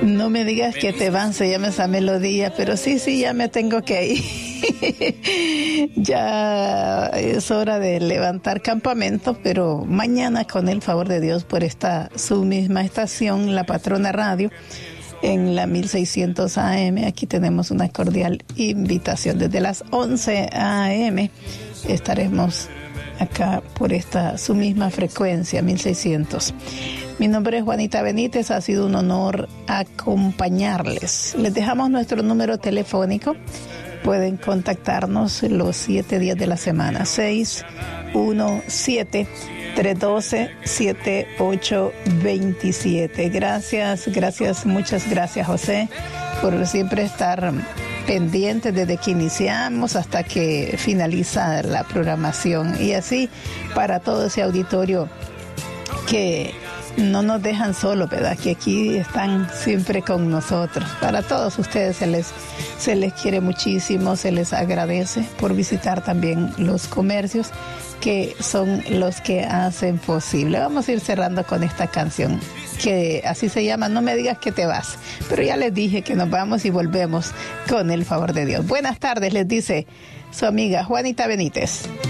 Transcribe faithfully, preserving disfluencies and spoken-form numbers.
No me digas que te van, se llama esa melodía, pero sí, sí, ya me tengo que ir. Ya es hora de levantar campamento, pero mañana, con el favor de Dios, por esta su misma estación, La Patrona Radio, en la mil seiscientos A M, aquí tenemos una cordial invitación. Desde las once A M estaremos acá por esta su misma frecuencia, mil seiscientos. Mi nombre es Juanita Benítez, ha sido un honor acompañarles. Les dejamos nuestro número telefónico. Pueden contactarnos los siete días de la semana, seis uno siete, tres uno dos, siete ocho dos siete. Gracias, gracias, muchas gracias, José, por siempre estar pendiente desde que iniciamos hasta que finaliza la programación. Y así para todo ese auditorio que no nos dejan solos, ¿verdad? Que aquí están siempre con nosotros. Para todos ustedes se les, se les quiere muchísimo, se les agradece por visitar también los comercios que son los que hacen posible. Vamos a ir cerrando con esta canción que así se llama, No me digas que te vas. Pero ya les dije que nos vamos y volvemos con el favor de Dios. Buenas tardes, les dice su amiga Juanita Benítez.